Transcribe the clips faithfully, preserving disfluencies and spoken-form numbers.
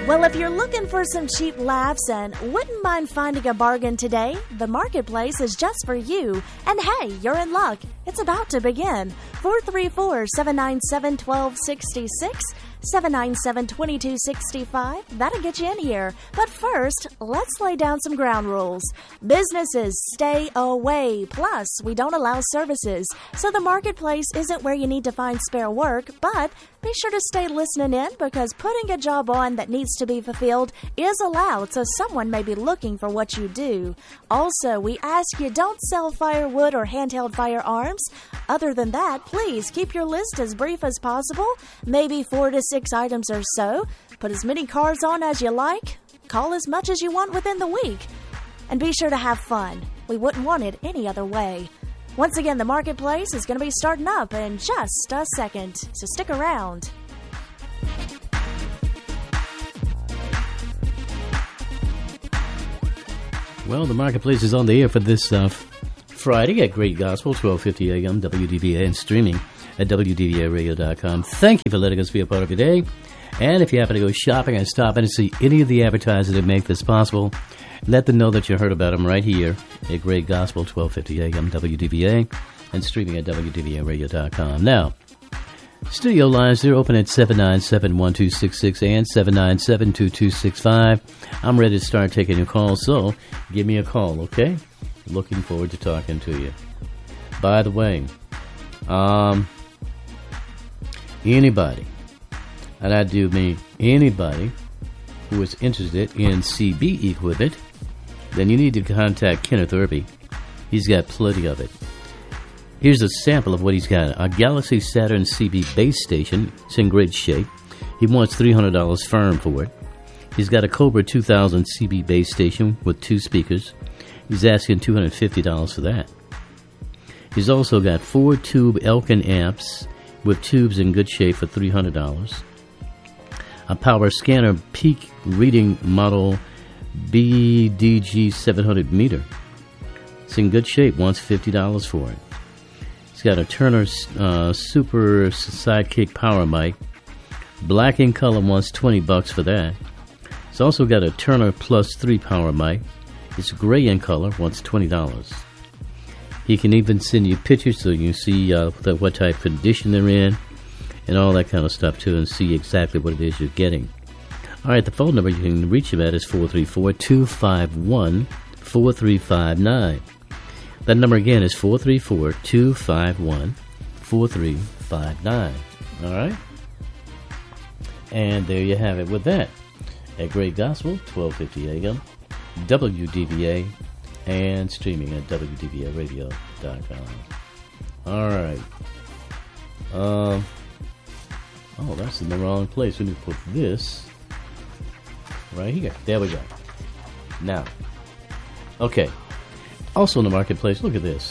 Well, if you're looking for some cheap laughs and wouldn't mind finding a bargain today, the Marketplace is just for you. And hey, you're in luck. It's about to begin. four three four, seven nine seven, one two six six, seven nine seven, two two six five. That'll get you in here. But first, let's lay down some ground rules. Businesses stay away. Plus, we don't allow services. So the Marketplace isn't where you need to find spare work, but be sure to stay listening in because putting a job on that needs to be fulfilled is allowed, so someone may be looking for what you do. Also, we ask you don't sell firewood or handheld firearms. Other than that, please keep your list as brief as possible, maybe four to six items or so. Put as many cars on as you like. Call as much as you want within the week. And be sure to have fun. We wouldn't want it any other way. Once again, the Marketplace is going to be starting up in just a second, so stick around. Well, the Marketplace is on the air for this uh, Friday at Great Gospel, twelve fifty a.m., W D V A, and streaming at W D V A radio dot com. Thank you for letting us be a part of your day. And if you happen to go shopping and stop in and see any of the advertisers that make this possible, let them know that you heard about them right here at Great Gospel, twelve fifty a.m., W D V A, and streaming at W D V A radio dot com. Now, studio lines, they're open at seven nine seven, one two six six and seven nine seven, two two six five. I'm ready to start taking your calls, so give me a call, okay? Looking forward to talking to you. By the way, um, anybody, and I do mean anybody who is interested in C B equipment, then you need to contact Kenneth Irby. He's got plenty of it. Here's a sample of what he's got. A Galaxy Saturn C B base station. It's in great shape. He wants three hundred dollars firm for it. He's got a Cobra two thousand C B base station with two speakers. He's asking two hundred fifty dollars for that. He's also got four tube Elkin amps with tubes in good shape for three hundred dollars. A power scanner peak reading model B D G seven hundred meter. It's in good shape, wants fifty dollars for it. He's got a Turner uh, Super Sidekick power mic. Black in color, wants twenty bucks for that. He's also got a Turner Plus three power mic. It's gray in color, wants twenty dollars. He can even send you pictures so you can see uh, what type of condition they're in and all that kind of stuff too, and see exactly what it is you're getting. All right, the phone number you can reach him at is four three four, two five one, four three five nine. That number again is four three four, two five one, four three five nine. All right? And there you have it with that. At Great Gospel, twelve fifty a.m., W D V A, and streaming at W D V A radio dot com. All right. Um... Oh, that's in the wrong place. We need to put this right here. There we go. Now, okay. Also in the Marketplace, look at this.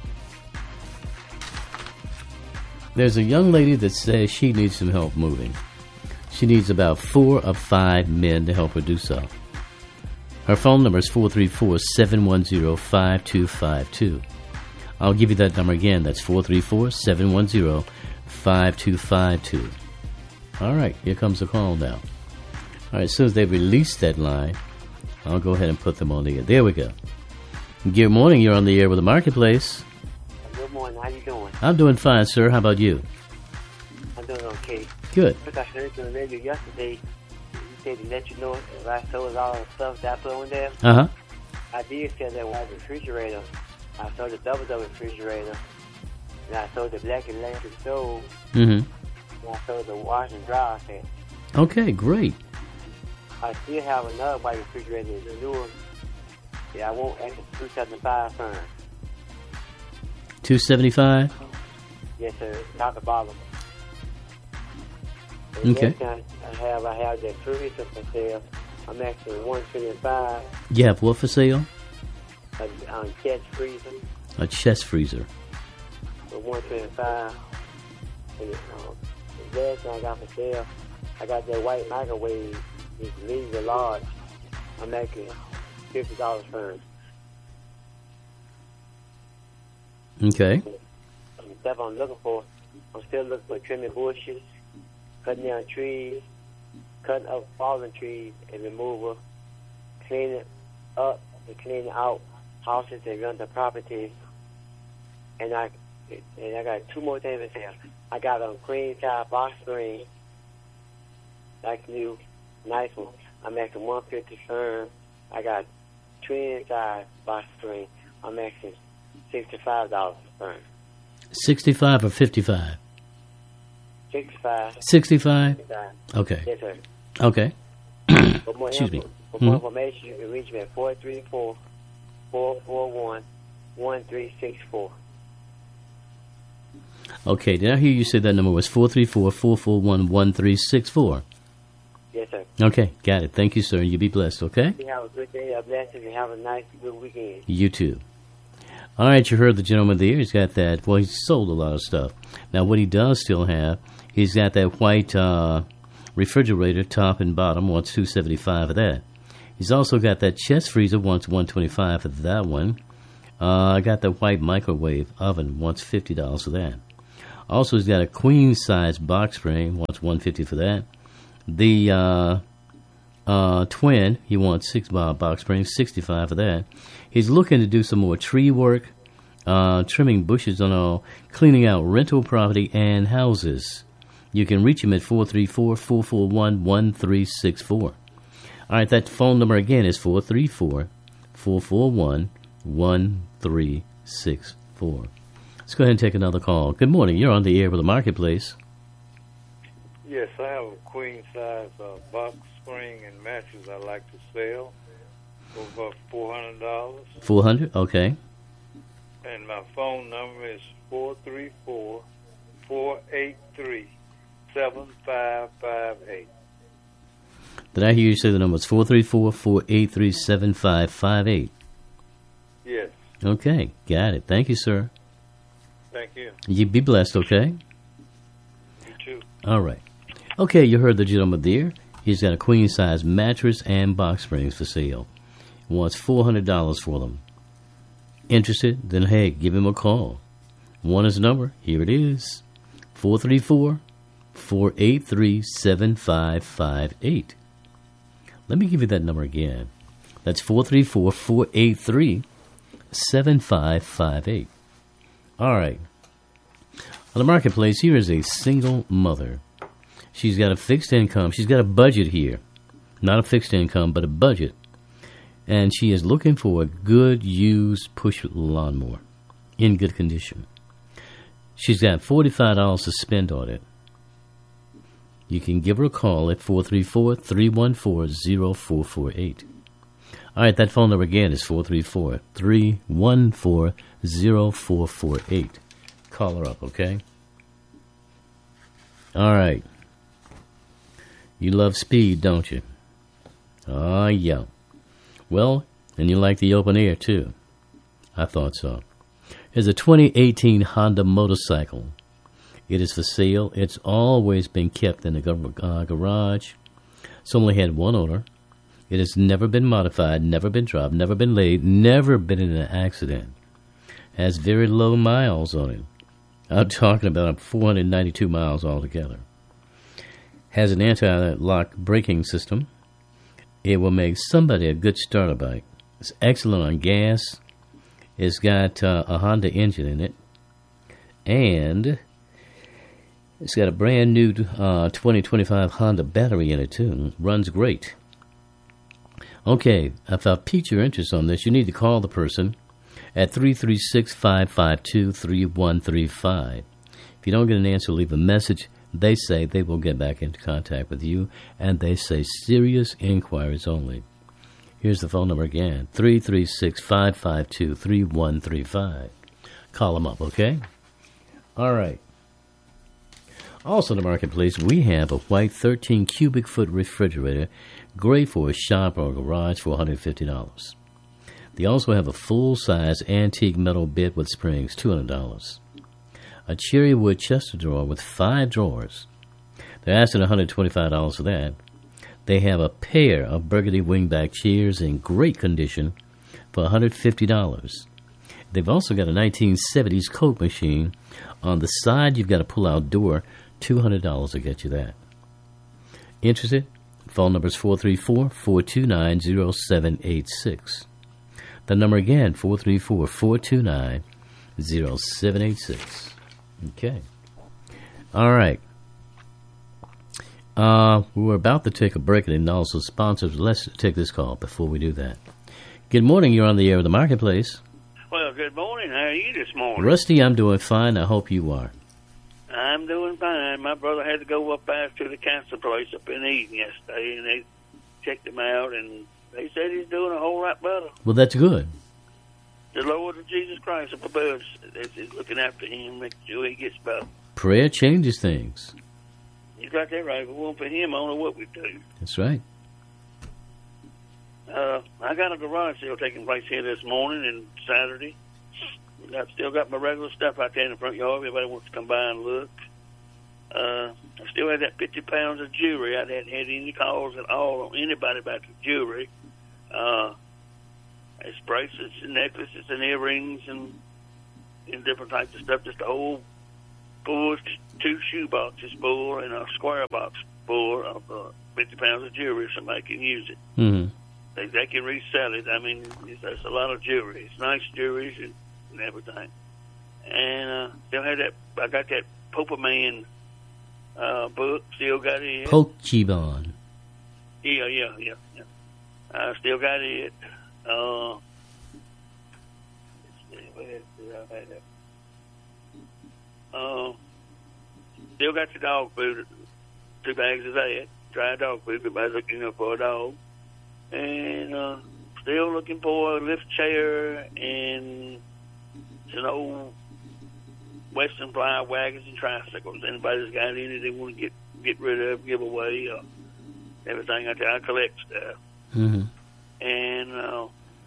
There's a young lady that says she needs some help moving. She needs about four or five men to help her do so. Her phone number is four three four, seven one zero, five two five two. I'll give you that number again. That's four three four, seven one zero, five two five two. All right, here comes the call now. All right, as soon as they release that line, I'll go ahead and put them on the air. There we go. Good morning. You're on the air with the Marketplace. Good morning. How you doing? I'm doing fine, sir. How about you? I'm doing okay. Good. I think I heard you on the radio yesterday. You said to let you know if I sold all the stuff that I put on there. Uh-huh. I did sell that white refrigerator. I sold the double-double refrigerator. And I sold the black electric stove. Mm-hmm. And I sold the wash and dryer set. Okay, great. I still have another white refrigerator. It's a new one. Yeah, I want extra two seventy-five firm. two seventy-five? Yes, sir. Top to bottom. Okay. I have I have that freezer for sale. I'm actually one twenty-five. You have what for sale? A um, chest freezer. A chest freezer. For one twenty-five. And um, the last thing I got for sale, I got that white microwave. It's medium large. I'm actually fifty dollars for it. Okay. The stuff I'm looking for, I'm still looking for trimming bushes, cutting down trees, cutting up fallen trees and removal, cleaning up and cleaning out houses and rental properties. And I and I got two more things to say. I got a queen size box spring, like new, nice one. I'm making one fifty firm. I got twin size box spring. I'm making sixty five dollars firm. Sixty five or fifty five? Sixty five. Sixty five? Okay. Yes, sir. Okay. For more, Excuse info, me. for more Hmm? information, you can reach me at four three four, four four one, one three six four. Okay, did I hear you say that number was four three four, four four one, one three six four? Yes, sir. Okay, got it. Thank you, sir. You be blessed, okay? You have a good day, a blessing, and have a nice, good weekend. You too. All right, you heard the gentleman there. He's got that. Well, he's sold a lot of stuff. Now, what he does still have, he's got that white uh, refrigerator, top and bottom, wants two seventy-five of that. He's also got that chest freezer, wants one twenty-five for that one. Uh, I got the white microwave oven, wants fifty dollars for that. Also, he's got a queen size box spring, wants one fifty for that. The uh, uh, twin, he wants six uh, box springs, sixty-five for that. He's looking to do some more tree work, uh, trimming bushes and all, cleaning out rental property and houses. You can reach him at four three four, four four one, one three six four. All right, that phone number again is four three four, four four one, one three six four. Let's go ahead and take another call. Good morning. You're on the air with the Marketplace. Yes, I have a queen size uh, box spring and mattress I like to sell for about four hundred dollars. four hundred dollars? Okay. And my phone number is four three four, four eight three, seven five five eight. Did I hear you say the number was four three four, four eight three, seven five five eight? Yes. Okay, got it. Thank you, sir. Thank you. You be blessed, okay? You too. All right. Okay, you heard the gentleman there. He's got a queen-size mattress and box springs for sale. He wants four hundred dollars for them. Interested? Then, hey, give him a call. Want his number? Here it is. four three four, four eight three, seven five five eight. Let me give you that number again. That's four three four, four eight three, seven five five eight. All right. On the Marketplace, here is a single mother. She's got a fixed income. She's got a budget here. Not a fixed income, but a budget. And she is looking for a good used push lawnmower in good condition. She's got forty-five dollars to spend on it. You can give her a call at four three four, three one four, zero four four eight. All right, that phone number again is four three four, three one four, zero four four eight. Call her up, okay? All right. You love speed, don't you? Oh, yeah. Well, and you like the open air, too. I thought so. There's a twenty eighteen Honda motorcycle. It is for sale. It's always been kept in the gar- uh, garage. It's only had one owner. It has never been modified, never been dropped, never been laid, never been in an accident. Has very low miles on it. I'm talking about four hundred ninety-two miles altogether. Has an anti-lock braking system. It will make somebody a good starter bike. It's excellent on gas. It's got uh, a Honda engine in it. And it's got a brand new uh, twenty twenty-five Honda battery in it, too. Runs great. Okay, if I piqued your interest on this, you need to call the person at three three six, five five two, three one three five. If you don't get an answer, leave a message. They say they will get back into contact with you, and they say serious inquiries only. Here's the phone number again, three three six, five five two, three one three five. Call them up, okay? All right. Also in the Marketplace, we have a white thirteen cubic foot refrigerator, great for a shop or a garage for one hundred fifty dollars. They also have a full-size antique metal bed with springs, two hundred dollars. A cherry wood chest of drawer with five drawers. They're asking one hundred twenty-five dollars for that. They have a pair of burgundy wingback chairs in great condition for one hundred fifty dollars. They've also got a nineteen seventies Coke machine. On the side, you've got a pull-out door. two hundred dollars will get you that. Interested? Phone number is four three four, four two nine, zero seven eight six. The number again, four three four, four two nine, zero seven eight six. Okay. All right. Uh, we were about to take a break and also sponsors. Let's take this call before we do that. Good morning. You're on the air of the Marketplace. Well, good morning. How are you this morning? Rusty, I'm doing fine. I hope you are. I'm doing fine. My brother had to go up back to the cancer place up in Eden yesterday, and they checked him out, and they said he's doing a whole lot better. Well, that's good. The Lord of Jesus Christ up above is, is looking after him, making sure he gets better. Prayer changes things. You got that right. If it weren't for him, I don't know what we'd do. That's right. Uh, I got a garage sale taking place here this morning and Saturday. I've still got my regular stuff out there in the front yard. Everybody wants to come by and look. Uh, I still have that fifty pounds of jewelry. I hadn't had any calls at all on anybody about the jewelry. Uh, it's bracelets and necklaces and earrings and, and different types of stuff. Just a whole full, two shoe boxes full and a square box full of uh, fifty pounds of jewelry if somebody can use it. Mm-hmm. They, they can resell it. I mean, it's, it's a lot of jewelry. It's nice jewelry and, and everything. And uh, still have that. I got that Pokemon uh, book. Still got it. Pokemon. Yeah, yeah, yeah, yeah. I still got it. Uh, uh, still got the dog food. Two bags of that. Dry dog food. Everybody's looking up for a dog. And uh, still looking for a lift chair and some old Western fly wagons and tricycles. Anybody's got any they want to get get rid of, give away, uh, everything out there. I collect stuff. Mm-hmm. And uh,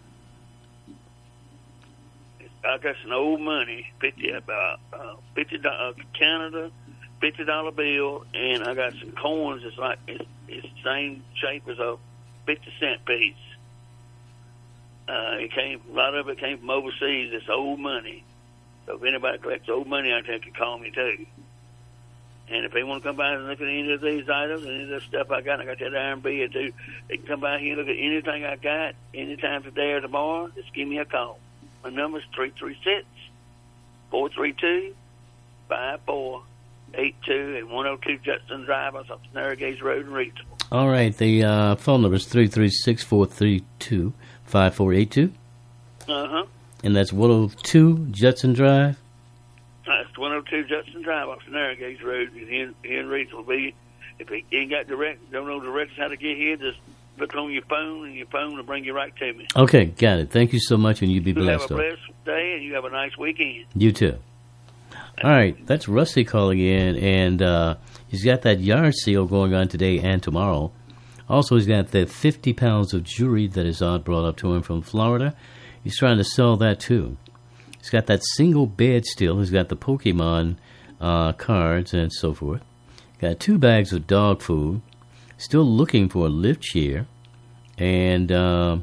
I got some old money, fifty about uh, fifty uh, Canada, fifty dollar bill, and I got some coins. It's like it's, it's the same shape as a fifty cent piece. Uh, it came, a lot of it came from overseas. It's old money. So if anybody collects old money, I think can call me too. And if they want to come by and look at any of these items, any of the stuff I got, I got that iron bed too. They can come by here and look at anything I got anytime today or tomorrow. Just give me a call. My number is three three six, four three two, five four eight two and one oh two Judson Drive off Narragansett Road in Reidsville. All right. The uh, phone number is three three six, four three two, five four eight two. Uh-huh. And that's one oh two Judson Drive? That's one oh two Judson Drive off Narragansett Road here in, here in Reidsville. If you ain't got direct, don't know directions how to get here, just look on your phone, and your phone will bring you right to me. Okay, got it. Thank you so much, and you be You blessed. have a blessed day, and you have a nice weekend. You too. All right, that's Rusty calling in, and uh, he's got that yard sale going on today and tomorrow. Also, he's got the fifty pounds of jewelry that his aunt brought up to him from Florida. He's trying to sell that too. He's got that single bed still. He's got the Pokemon uh, cards and so forth. Got two bags of dog food. Still looking for a lift chair. And uh,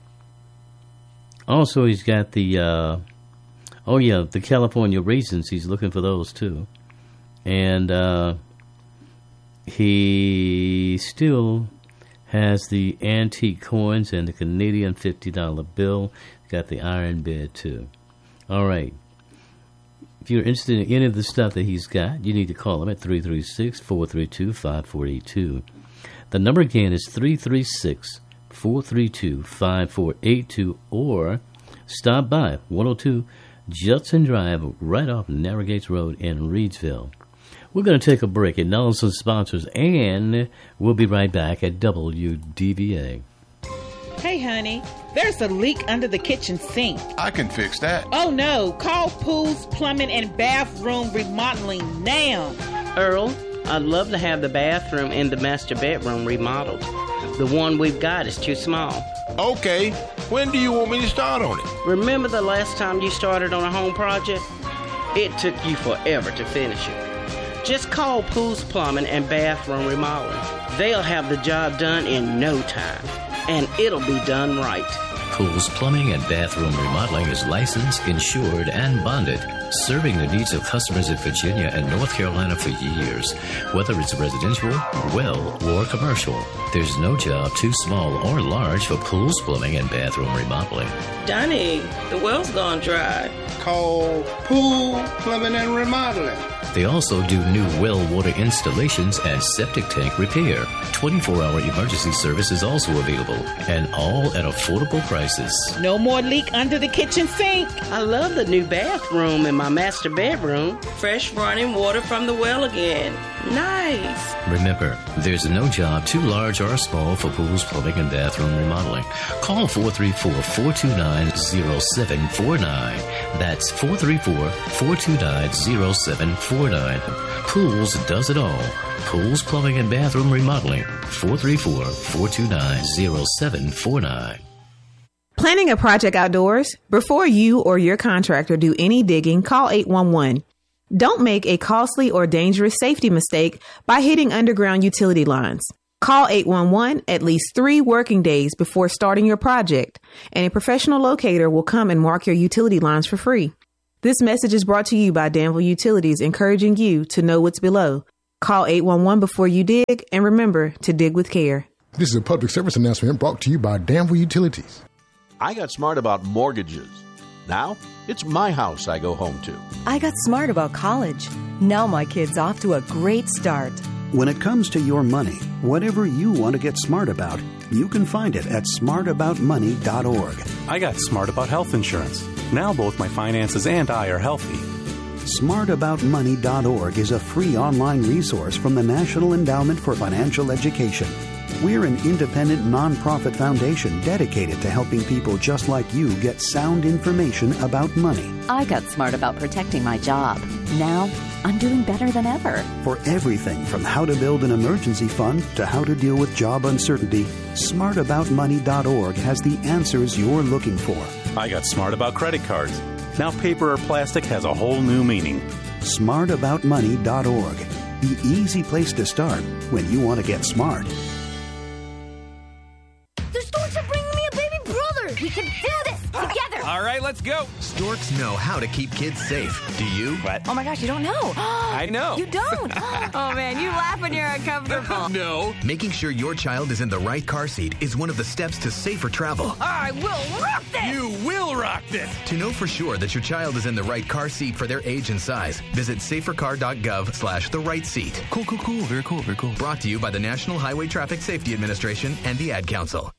also he's got the, uh, oh yeah, the California raisins. He's looking for those too. And uh, he still has the antique coins and the Canadian fifty dollar bill. Got the iron bed too. All right. If you're interested in any of the stuff that he's got, you need to call him at three three six, four three two, five four eight two. The number again is three three six, four three two, five four eight two, or stop by one oh two Judson Drive right off Narragansett Road in Reidsville. We're going to take a break and acknowledge some sponsors, and we'll be right back at W D V A. Hey, honey, there's a leak under the kitchen sink. I can fix that. Oh, no. Call Pools Plumbing and Bathroom Remodeling now. Earl, I'd love to have the bathroom and the master bedroom remodeled. The one we've got is too small. Okay. When do you want me to start on it? Remember the last time you started on a home project? It took you forever to finish it. Just call Pools Plumbing and Bathroom Remodeling. They'll have the job done in no time. And it'll be done right. Pools Plumbing and Bathroom Remodeling is licensed, insured, and bonded. serving the needs of customers in Virginia and North Carolina for years. Whether it's residential, well, or commercial, there's no job too small or large for pools, plumbing, and bathroom remodeling. Donnie, the well's gone dry. Call Pool Plumbing and Remodeling. They also do new well water installations and septic tank repair. twenty-four hour emergency service is also available, and all at affordable prices. No more leak under the kitchen sink. I love the new bathroom in my master bedroom. Fresh running water from the well again. Nice. Remember, there's no job too large or small for pools, plumbing, and bathroom remodeling. Call four three four, four two nine, zero seven four nine. That's four three four, four two nine, zero seven four nine. Pools does it all. Pools, plumbing, and bathroom remodeling. four three four, four two nine, zero seven four nine. Planning a project outdoors? Before you or your contractor do any digging, call eight one one. Don't make a costly or dangerous safety mistake by hitting underground utility lines. Call eight one one at least three working days before starting your project, and a professional locator will come and mark your utility lines for free. This message is brought to you by Danville Utilities, encouraging you to know what's below. Call eight one one before you dig, and remember to dig with care. This is a public service announcement brought to you by Danville Utilities. I got smart about mortgages. Now, it's my house I go home to. I got smart about college. Now my kid's off to a great start. When it comes to your money, whatever you want to get smart about, you can find it at smart about money dot org. I got smart about health insurance. Now both my finances and I are healthy. smart about money dot org is a free online resource from the National Endowment for Financial Education. We're an independent nonprofit foundation dedicated to helping people just like you get sound information about money. I got smart about protecting my job. Now, I'm doing better than ever. For everything from how to build an emergency fund to how to deal with job uncertainty, smart about money dot org has the answers you're looking for. I got smart about credit cards. Now paper or plastic has a whole new meaning. smart about money dot org. The easy place to start when you want to get smart. The Storks are bringing me a baby brother. We can do this together. All right, let's go. Storks know how to keep kids safe. Do you? What? Oh my gosh, you don't know. I know. You don't? Oh man, you laugh when you're uncomfortable. No. Making sure your child is in the right car seat is one of the steps to safer travel. I will rock this. You will rock this. To know for sure that your child is in the right car seat for their age and size, visit safercar dot gov slash the right seat. Cool, cool, cool. Very cool, very cool. Brought to you by the National Highway Traffic Safety Administration and the Ad Council.